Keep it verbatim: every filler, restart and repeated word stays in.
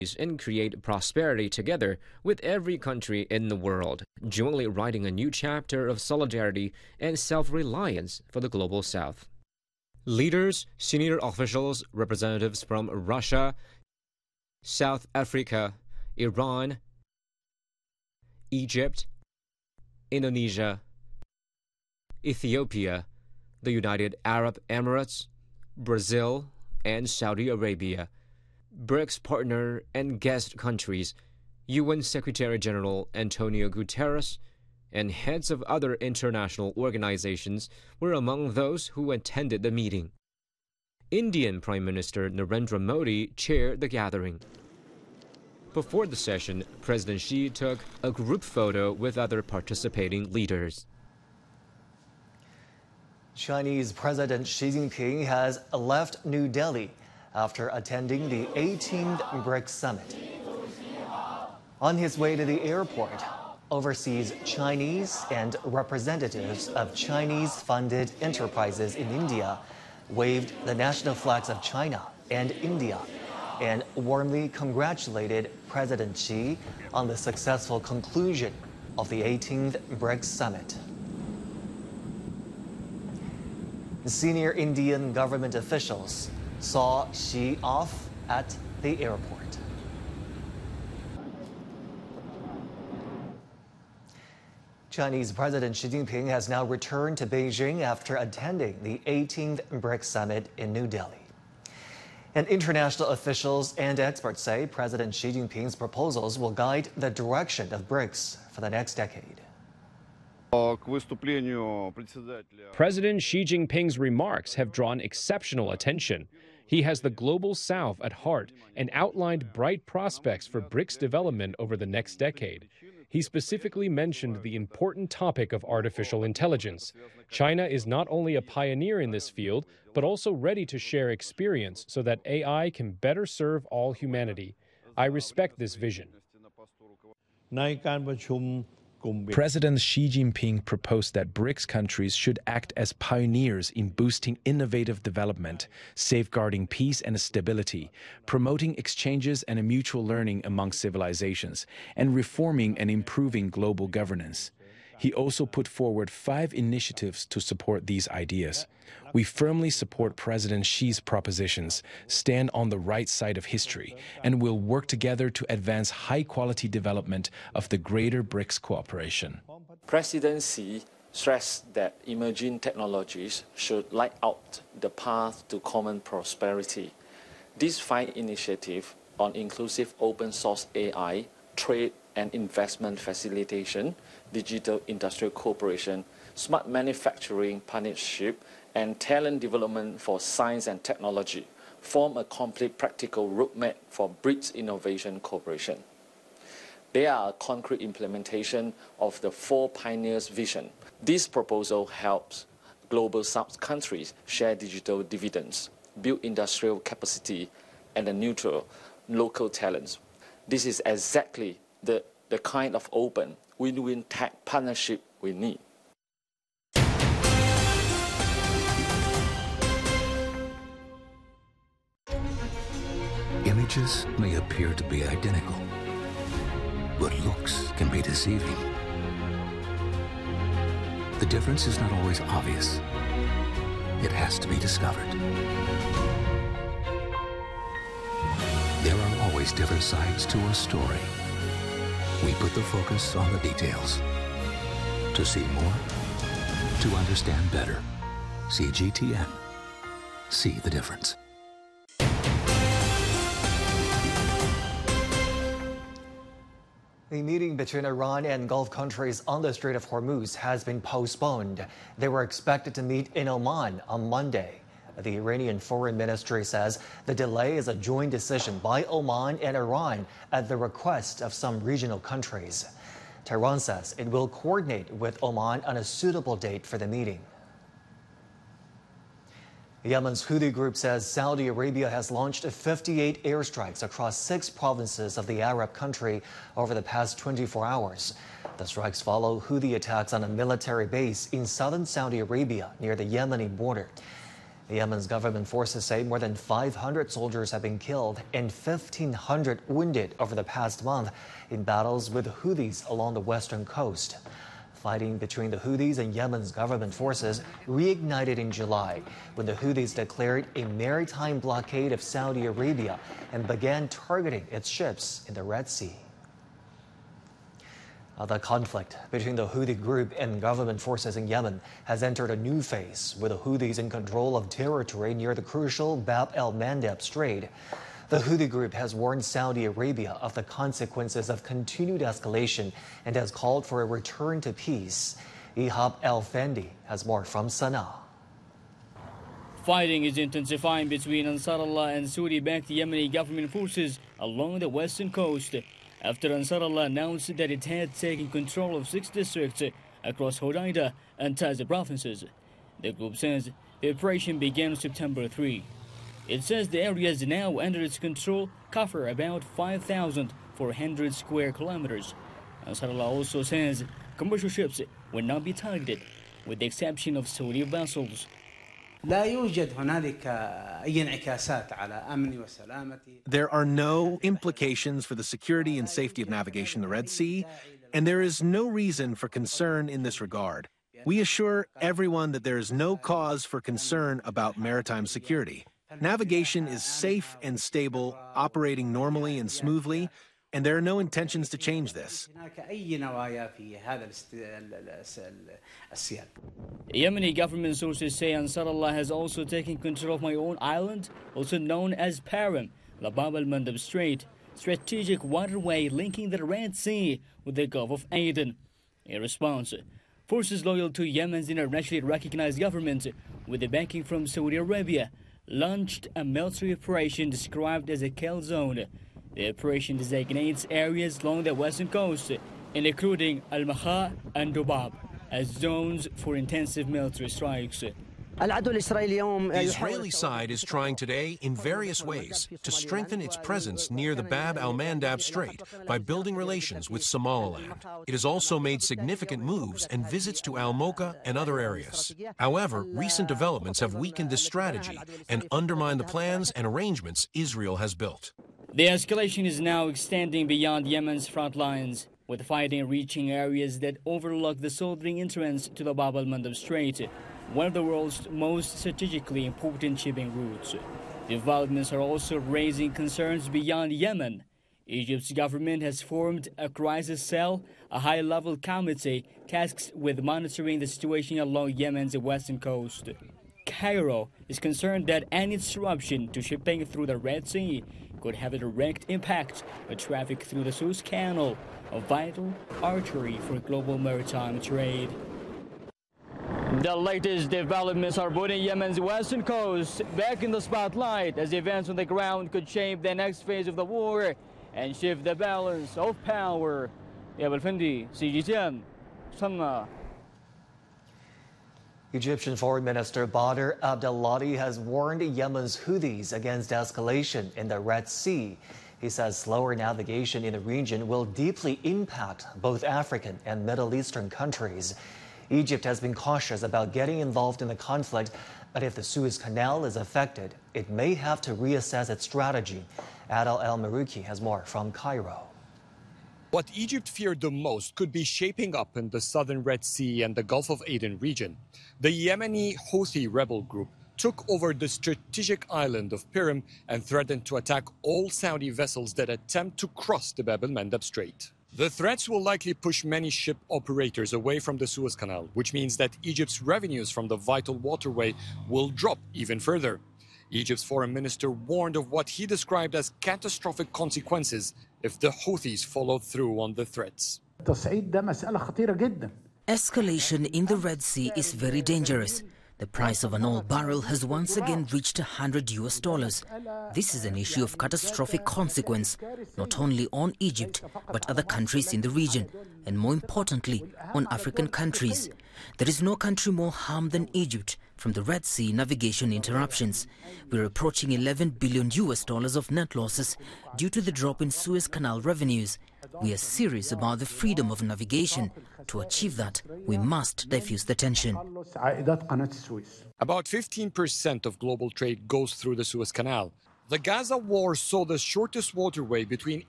and create prosperity together with every country in the world, jointly writing a new chapter of solidarity and self-reliance for the Global South. Leaders, senior officials, representatives from Russia, South Africa, Iran, Egypt, Indonesia, Ethiopia, the United Arab Emirates, Brazil, and Saudi Arabia, BRICS partner and guest countries, U N Secretary-General Antonio Guterres, and heads of other international organizations were among those who attended the meeting. Indian Prime Minister Narendra Modi chaired the gathering. Before the session, President Xi took a group photo with other participating leaders. Chinese President Xi Jinping has left New Delhi after attending the eighteenth BRICS Summit. On his way to the airport, overseas Chinese and representatives of Chinese-funded enterprises in India waved the national flags of China and India and warmly congratulated President Xi on the successful conclusion of the eighteenth BRICS Summit. Senior Indian government officials saw Xi off at the airport. Chinese President Xi Jinping has now returned to Beijing after attending the eighteenth BRICS Summit in New Delhi. And international officials and experts say President Xi Jinping's proposals will guide the direction of BRICS for the next decade. President Xi Jinping's remarks have drawn exceptional attention. He has the Global South at heart and outlined bright prospects for BRICS development over the next decade. He specifically mentioned the important topic of artificial intelligence. China is not only a pioneer in this field, but also ready to share experience so that A I can better serve all humanity. I respect this vision. President Xi Jinping proposed that BRICS countries should act as pioneers in boosting innovative development, safeguarding peace and stability, promoting exchanges and mutual learning among civilizations, and reforming and improving global governance. He also put forward five initiatives to support these ideas. We firmly support President Xi's propositions, stand on the right side of history, and will work together to advance high-quality development of the greater BRICS cooperation. President Xi stressed that emerging technologies should light out the path to common prosperity. These five initiatives on inclusive open source A I, trade and investment facilitation, digital industrial cooperation, smart manufacturing partnership, and talent development for science and technology form a complete practical roadmap for BRICS innovation cooperation. They are a concrete implementation of the Four Pioneers vision. This proposal helps Global South countries share digital dividends, build industrial capacity, and nurture local talents. This is exactly the, the kind of open, win-win tech partnership we need. Images may appear to be identical, but looks can be deceiving. The difference is not always obvious. It has to be discovered. There are always different sides to a story. We put the focus on the details. To see more, to understand better. C G T N. See the difference. The meeting between Iran and Gulf countries on the Strait of Hormuz has been postponed. They were expected to meet in Oman on Monday. The Iranian Foreign Ministry says the delay is a joint decision by Oman and Iran at the request of some regional countries. Tehran says it will coordinate with Oman on a suitable date for the meeting. Yemen's Houthi group says Saudi Arabia has launched fifty-eight airstrikes across six provinces of the Arab country over the past twenty-four hours. The strikes follow Houthi attacks on a military base in southern Saudi Arabia near the Yemeni border. Yemen's government forces say more than five hundred soldiers have been killed and fifteen hundred wounded over the past month in battles with the Houthis along the western coast. Fighting between the Houthis and Yemen's government forces reignited in July when the Houthis declared a maritime blockade of Saudi Arabia and began targeting its ships in the Red Sea. Uh, the conflict between the Houthi group and government forces in Yemen has entered a new phase, with the Houthis in control of territory near the crucial Bab el-Mandeb Strait. The Houthi group has warned Saudi Arabia of the consequences of continued escalation and has called for a return to peace. Ihab El-Fendi has more from Sana'a. Fighting is intensifying between Ansarallah and Saudi-backed Yemeni government forces along the western coast after Ansarallah announced that it had taken control of six districts across Hodeida and Taiz provinces. The group says the operation began September third. It says the areas now under its control cover about five thousand four hundred square kilometers. Ansarallah also says commercial ships will not be targeted, with the exception of Saudi vessels. There are no implications for the security and safety of navigation in the Red Sea, and there is no reason for concern in this regard. We assure everyone that there is no cause for concern about maritime security. Navigation is safe and stable, operating normally and smoothly, and there are no intentions to change this. Yemeni government sources say Ansarallah has also taken control of my own island, also known as Param, the Bab el-Mandeb Strait, strategic waterway linking the Red Sea with the Gulf of Aden. In response, forces loyal to Yemen's internationally recognized government, with the backing from Saudi Arabia, launched a military operation described as a kill zone. The operation designates areas along the western coast, including Al-Makha and Dubab, as zones for intensive military strikes. The Israeli side is trying today in various ways to strengthen its presence near the Bab el-Mandeb Strait by building relations with Somaliland. It has also made significant moves and visits to Al-Moka and other areas. However, recent developments have weakened this strategy and undermined the plans and arrangements Israel has built. The escalation is now extending beyond Yemen's front lines, with fighting reaching areas that overlook the southern entrance to the Bab el-Mandeb Strait, one of the world's most strategically important shipping routes. Developments are also raising concerns beyond Yemen. Egypt's government has formed a crisis cell, a high-level committee tasked with monitoring the situation along Yemen's western coast. Cairo is concerned that any disruption to shipping through the Red Sea could have a direct impact on traffic through the Suez Canal, a vital artery for global maritime trade. The latest developments are putting Yemen's western coast back in the spotlight as events on the ground could shape the next phase of the war and shift the balance of power. Ihab El-Fendi, C G T N, Sana'a. Egyptian Foreign Minister Badr Abdelatty has warned Yemen's Houthis against escalation in the Red Sea. He says slower navigation in the region will deeply impact both African and Middle Eastern countries. Egypt has been cautious about getting involved in the conflict, but if the Suez Canal is affected, it may have to reassess its strategy. Adel El-Marouki has more from Cairo. What Egypt feared the most could be shaping up in the southern Red Sea and the Gulf of Aden region. The Yemeni Houthi rebel group took over the strategic island of Piram and threatened to attack all Saudi vessels that attempt to cross the Bab el-Mandeb Strait. The threats will likely push many ship operators away from the Suez Canal, which means that Egypt's revenues from the vital waterway will drop even further. Egypt's foreign minister warned of what he described as catastrophic consequences if the Houthis followed through on the threats. Escalation in the Red Sea is very dangerous. The price of an oil barrel has once again reached one hundred U S dollars. This is an issue of catastrophic consequence, not only on Egypt, but other countries in the region, and more importantly, on African countries. There is no country more harmed than Egypt from the Red Sea navigation interruptions. We're approaching eleven billion U S dollars of net losses due to the drop in Suez Canal revenues. We are serious about the freedom of navigation, To achieve that, we must diffuse the tension. About fifteen percent of global trade goes through the Suez Canal. The Gaza war saw the shortest waterway between